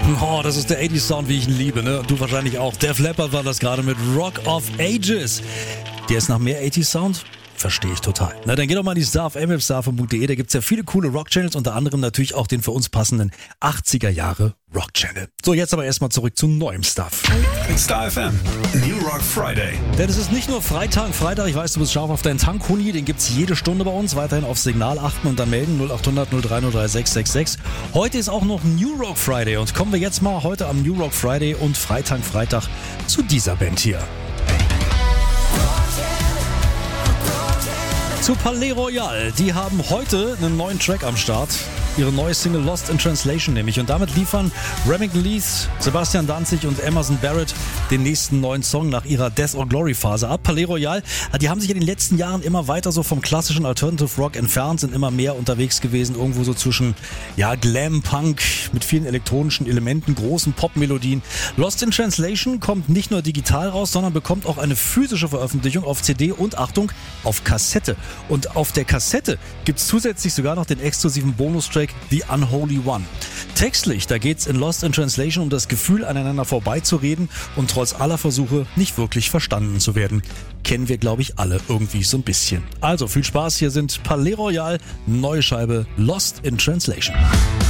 Oh, das ist der 80s Sound, wie ich ihn liebe, ne? Und du wahrscheinlich auch. Def Leppard war das gerade mit Rock of Ages. Der ist nach mehr 80s Sound? Verstehe ich total. Na, dann geh doch mal in die StarFM, starfm.de. Da gibt's ja viele coole Rock-Channels, unter anderem natürlich auch den für uns passenden 80er Jahre Rock-Channel. So, jetzt aber erstmal zurück zu neuem Stuff. StarFM, New Rock Friday. Denn es ist nicht nur Freitag, ich weiß, du bist scharf auf deinen Tank-Huni, den gibt's jede Stunde bei uns. Weiterhin aufs Signal achten und dann melden 0800 030 666. Heute ist auch noch New Rock Friday und kommen wir jetzt mal heute am New Rock Friday und Freitag zu dieser Band hier. Zu Palais Royal. Die haben heute einen neuen Track am Start. Ihre neue Single Lost in Translation nämlich. Und damit liefern Remington Leith, Sebastian Danzig und Emerson Barrett den nächsten neuen Song nach ihrer Death or Glory Phase ab. Palais Royal, die haben sich in den letzten Jahren immer weiter so vom klassischen Alternative Rock entfernt, sind immer mehr unterwegs gewesen, irgendwo so zwischen Glam, Punk mit vielen elektronischen Elementen, großen Pop-Melodien. Lost in Translation kommt nicht nur digital raus, sondern bekommt auch eine physische Veröffentlichung auf CD und Achtung, auf Kassette. Und auf der Kassette gibt's zusätzlich sogar noch den exklusiven Bonustrack The Unholy One. Textlich, da geht's in Lost in Translation um das Gefühl, aneinander vorbeizureden und trotz aller Versuche nicht wirklich verstanden zu werden. Kennen wir, glaube ich, alle irgendwie so ein bisschen. Also viel Spaß, hier sind Palais Royal, neue Scheibe Lost in Translation.